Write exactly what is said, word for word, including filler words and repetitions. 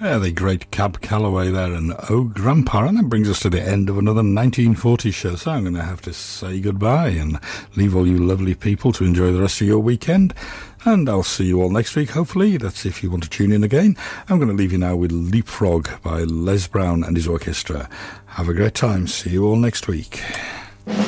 Yeah, the great Cab Calloway there, and Oh Grandpa, and that brings us to the end of another nineteen forty show, so I'm going to have to say goodbye and leave all you lovely people to enjoy the rest of your weekend, and I'll see you all next week, hopefully. That's if you want to tune in again. I'm going to leave you now with Leapfrog by Les Brown and his orchestra. Have a great time. See you all next week.